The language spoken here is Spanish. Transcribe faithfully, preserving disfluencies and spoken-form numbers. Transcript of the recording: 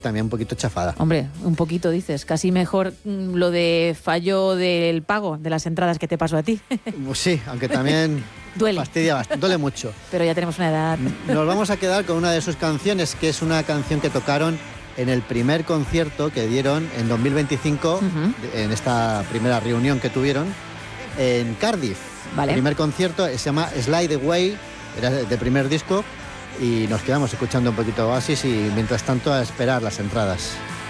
también un poquito chafada. Hombre, un poquito dices, casi mejor mmm, lo de fallo del pago de las entradas que te pasó a ti. Pues sí, aunque también duele. Fastidia bastante, duele mucho. Pero ya tenemos una edad. Nos vamos a quedar con una de sus canciones, que es una canción que tocaron en el primer concierto que dieron en dos mil veinticinco, uh-huh. en esta primera reunión que tuvieron en Cardiff. Vale. El primer concierto se llama Slide Away, era del primer disco, y nos quedamos escuchando un poquito Oasis y mientras tanto a esperar las entradas.